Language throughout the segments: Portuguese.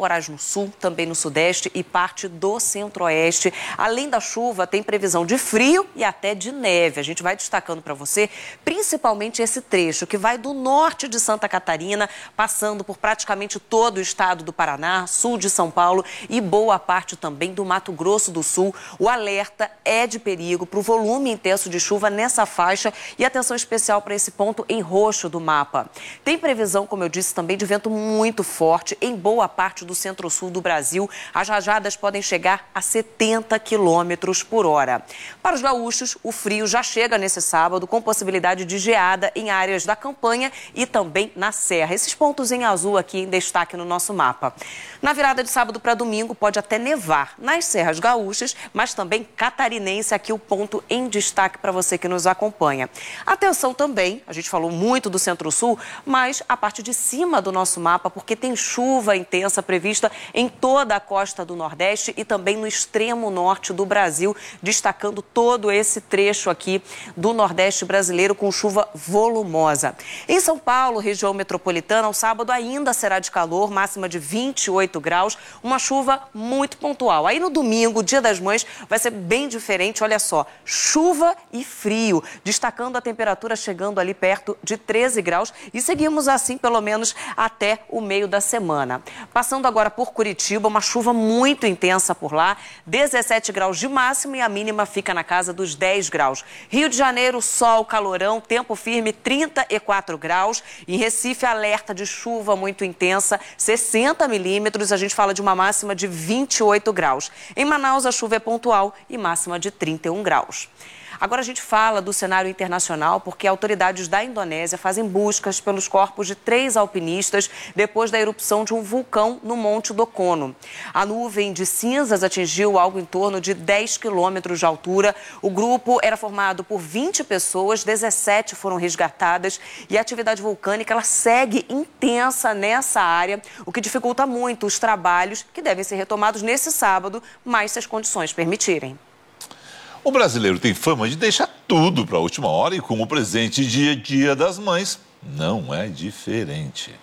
temporais no sul, também no sudeste e parte do centro-oeste. Além da chuva, tem previsão de frio e até de neve. A gente vai destacando para você, principalmente esse trecho que vai do norte de Santa Catarina, passando por praticamente todo o estado do Paraná, sul de São Paulo e boa parte também do Mato Grosso do Sul. O alerta é de perigo para o volume intenso de chuva nessa faixa e atenção especial para esse ponto em roxo do mapa. Tem previsão, como eu disse, também de vento muito forte em boa parte do centro-sul do Brasil. As rajadas podem chegar a 70 quilômetros por hora. Para os gaúchos, o frio já chega nesse sábado com possibilidade de geada em áreas da campanha e também na serra. Esses pontos em azul aqui em destaque no nosso mapa. Na virada de sábado para domingo pode até nevar nas serras gaúchas, mas também catarinense, aqui o ponto em destaque para você que nos acompanha. Atenção também, a gente falou muito do centro-sul, mas a parte de cima do nosso mapa, porque tem chuva intensa prevista em toda a costa do Nordeste e também no extremo norte do Brasil, destacando todo esse trecho aqui do Nordeste brasileiro com chuva volumosa. Em São Paulo, região metropolitana, o sábado ainda será de calor, máxima de 28 graus, uma chuva muito pontual. Aí no domingo, Dia das Mães, vai ser bem diferente, olha só, chuva e frio, destacando a temperatura chegando ali perto de 13 graus e seguimos assim pelo menos até o meio da semana. Passando agora por Curitiba, uma chuva muito intensa por lá, 17 graus de máximo e a mínima fica na casa dos 10 graus. Rio de Janeiro, sol, calorão, tempo firme, 34 graus. Em Recife, alerta de chuva muito intensa, 60 milímetros, a gente fala de uma máxima de 28 graus. Em Manaus, a chuva é pontual e máxima de 31 graus. Agora a gente fala do cenário internacional porque autoridades da Indonésia fazem buscas pelos corpos de 3 alpinistas depois da erupção de um vulcão no Monte Dokono. A nuvem de cinzas atingiu algo em torno de 10 quilômetros de altura. O grupo era formado por 20 pessoas, 17 foram resgatadas e a atividade vulcânica ela segue intensa nessa área, o que dificulta muito os trabalhos que devem ser retomados nesse sábado, mas se as condições permitirem. O brasileiro tem fama de deixar tudo para a última hora e como presente de Dia das Mães, não é diferente.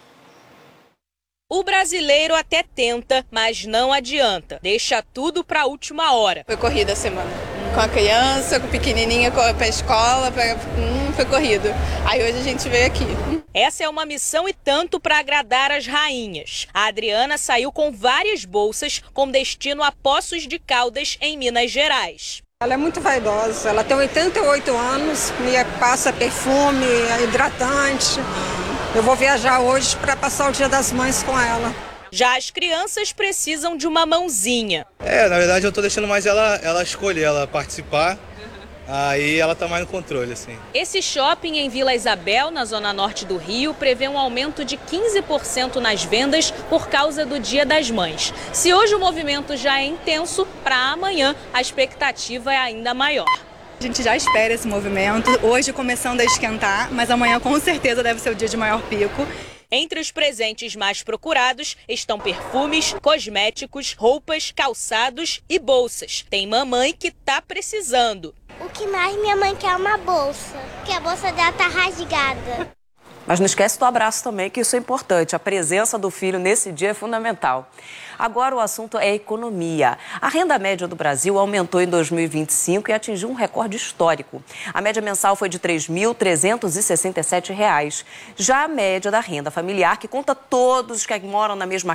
O brasileiro até tenta, mas não adianta. Deixa tudo para a última hora. Foi corrida a semana. Com a criança, com a pequenininha para a escola, foi corrido. Aí hoje a gente veio aqui. Essa é uma missão e tanto para agradar as rainhas. A Adriana saiu com várias bolsas com destino a Poços de Caldas, em Minas Gerais. Ela é muito vaidosa, ela tem 88 anos, e passa perfume, hidratante. Eu vou viajar hoje para passar o Dia das Mães com ela. Já as crianças precisam de uma mãozinha. Na verdade eu tô deixando mais ela escolher, ela participar. Aí ela tá mais no controle, assim. Esse shopping em Vila Isabel, na zona norte do Rio, prevê um aumento de 15% nas vendas por causa do Dia das Mães. Se hoje o movimento já é intenso, para amanhã a expectativa é ainda maior. A gente já espera esse movimento, hoje começando a esquentar, mas amanhã com certeza deve ser o dia de maior pico. Entre os presentes mais procurados estão perfumes, cosméticos, roupas, calçados e bolsas. Tem mamãe que tá precisando. O que mais minha mãe quer é uma bolsa, porque a bolsa dela tá rasgada. Mas não esquece do abraço também, que isso é importante. A presença do filho nesse dia é fundamental. Agora o assunto é economia. A renda média do Brasil aumentou em 2025 e atingiu um recorde histórico. A média mensal foi de R$ 3.367. Já a média da renda familiar, que conta todos que moram na mesma